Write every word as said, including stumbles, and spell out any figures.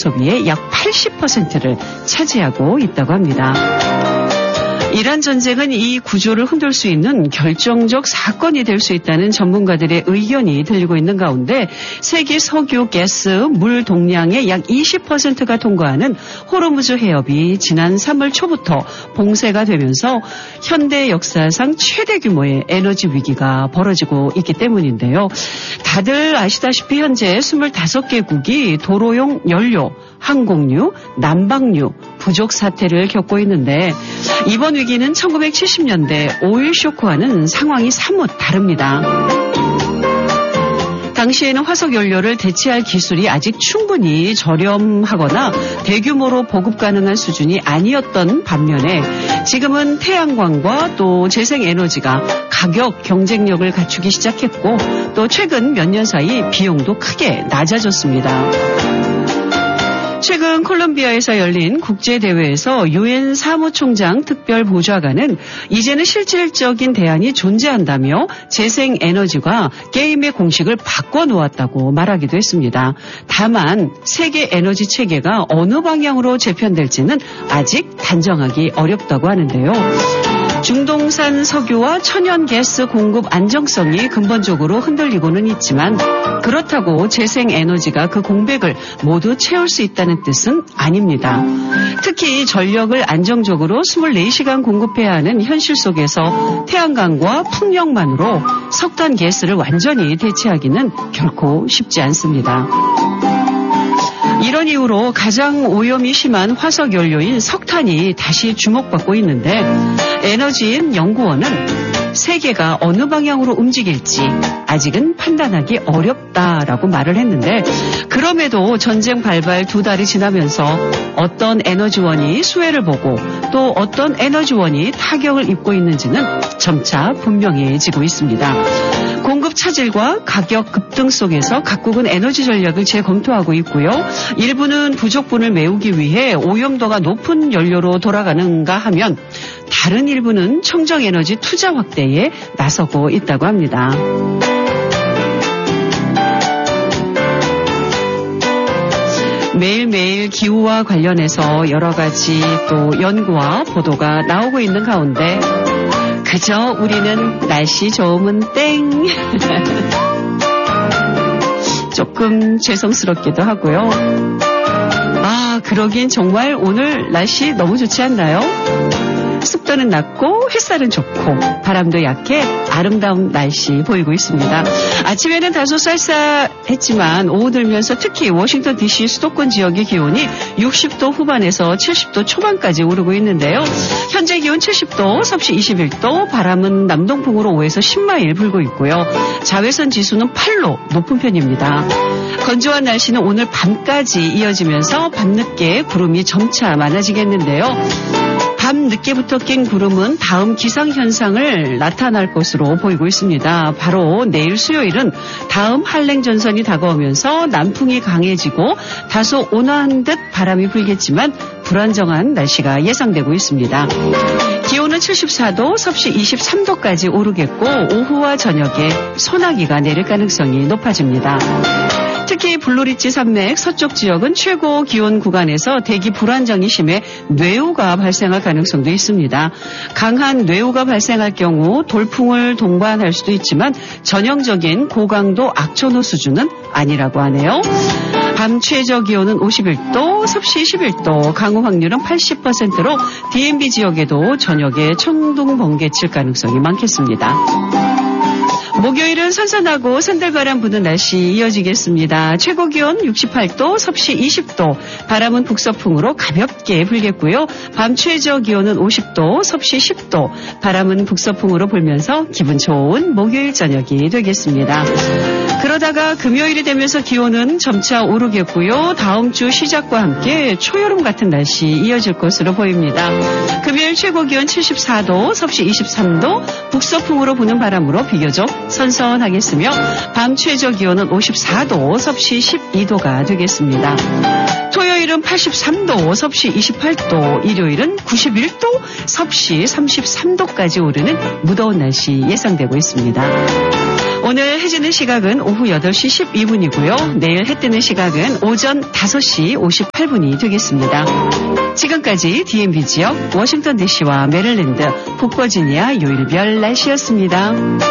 소비의 약 팔십 퍼센트를 차지하고 있다고 합니다. 이란 전쟁은 이 구조를 흔들 수 있는 결정적 사건이 될 수 있다는 전문가들의 의견이 들리고 있는 가운데 세계 석유, 가스, 물 동량의 약 이십 퍼센트가 통과하는 호르무즈 해협이 지난 삼월 초부터 봉쇄가 되면서 현대 역사상 최대 규모의 에너지 위기가 벌어지고 있기 때문인데요. 다들 아시다시피 현재 스물다섯 개국이 도로용 연료, 항공유, 난방유 부족 사태를 겪고 있는데 이번 위기는 천구백칠십 년대 오일 쇼크와는 상황이 사뭇 다릅니다. 당시에는 화석 연료를 대체할 기술이 아직 충분히 저렴하거나 대규모로 보급 가능한 수준이 아니었던 반면에 지금은 태양광과 또 재생에너지가 가격 경쟁력을 갖추기 시작했고 또 최근 몇 년 사이 비용도 크게 낮아졌습니다. 최근 콜롬비아에서 열린 국제대회에서 유엔 사무총장 특별보좌관은 이제는 실질적인 대안이 존재한다며 재생에너지와 게임의 공식을 바꿔놓았다고 말하기도 했습니다. 다만 세계 에너지 체계가 어느 방향으로 재편될지는 아직 단정하기 어렵다고 하는데요. 중동산 석유와 천연가스 공급 안정성이 근본적으로 흔들리고는 있지만 그렇다고 재생에너지가 그 공백을 모두 채울 수 있다는 뜻은 아닙니다. 특히 전력을 안정적으로 이십사 시간 공급해야 하는 현실 속에서 태양광과 풍력만으로 석탄 가스를 완전히 대체하기는 결코 쉽지 않습니다. 이런 이유로 가장 오염이 심한 화석 연료인 석탄이 다시 주목받고 있는데 에너지인 연구원은 세계가 어느 방향으로 움직일지 아직은 판단하기 어렵다라고 말을 했는데 그럼에도 전쟁 발발 두 달이 지나면서 어떤 에너지원이 수혜를 보고 또 어떤 에너지원이 타격을 입고 있는지는 점차 분명해지고 있습니다. 공급 차질과 가격 급등 속에서 각국은 에너지 전략을 재검토하고 있고요. 일부는 부족분을 메우기 위해 오염도가 높은 연료로 돌아가는가 하면 다른 일부는 청정에너지 투자 확대에 나서고 있다고 합니다. 매일매일 기후와 관련해서 여러 가지 또 연구와 보도가 나오고 있는 가운데 그저 우리는 날씨 좋으면 땡 조금 죄송스럽기도 하고요. 아, 그러긴 정말 오늘 날씨 너무 좋지 않나요? 습도는 낮고 햇살은 좋고 바람도 약해 아름다운 날씨 보이고 있습니다. 아침에는 다소 쌀쌀했지만 오후 들면서 특히 워싱턴 디씨 수도권 지역의 기온이 육십 도 후반에서 칠십 도 초반까지 오르고 있는데요. 현재 기온 칠십 도, 섭씨 이십일 도, 바람은 남동풍으로 오에서 십 마일 불고 있고요. 자외선 지수는 팔로 높은 편입니다. 건조한 날씨는 오늘 밤까지 이어지면서 밤늦게 구름이 점차 많아지겠는데요. 밤 늦게부터 낀 구름은 다음 기상현상을 나타날 것으로 보이고 있습니다. 바로 내일 수요일은 다음 한랭전선이 다가오면서 남풍이 강해지고 다소 온화한 듯 바람이 불겠지만 불안정한 날씨가 예상되고 있습니다. 기온은 칠십사 도, 섭씨 이십삼 도까지 오르겠고 오후와 저녁에 소나기가 내릴 가능성이 높아집니다. 특히 블루리치 산맥 서쪽 지역은 최고 기온 구간에서 대기 불안정이 심해 뇌우가 발생할 가능성도 있습니다. 강한 뇌우가 발생할 경우 돌풍을 동반할 수도 있지만 전형적인 고강도 악천후 수준은 아니라고 하네요. 밤 최저 기온은 오십일 도, 섭씨 십일 도, 강우 확률은 팔십 퍼센트로 디엠비 지역에도 저녁에 천둥 번개 칠 가능성이 많겠습니다. 목요일은 선선하고 산들바람 부는 날씨 이어지겠습니다. 최고 기온 육십팔 도, 섭씨 이십 도, 바람은 북서풍으로 가볍게 불겠고요. 밤 최저 기온은 오십 도, 섭씨 십 도, 바람은 북서풍으로 불면서 기분 좋은 목요일 저녁이 되겠습니다. 그러다가 금요일이 되면서 기온은 점차 오르겠고요. 다음 주 시작과 함께 초여름 같은 날씨 이어질 것으로 보입니다. 금요일 최고 기온 칠십사 도, 섭씨 이십삼 도, 북서풍으로 부는 바람으로 비교적 선선하겠으며 밤 최저 기온은 오십사 도, 섭씨 십이 도가 되겠습니다. 토요일은 팔십삼 도, 섭씨 이십팔 도, 일요일은 구십일 도, 섭씨 삼십삼 도까지 오르는 무더운 날씨 예상되고 있습니다. 오늘 해 지는 시각은 오후 여덟 시 십이 분이고요. 내일 해 뜨는 시각은 오전 다섯 시 오십팔 분이 되겠습니다. 지금까지 디엠비 지역 워싱턴 디씨와 메릴랜드, 북버지니아 요일별 날씨였습니다.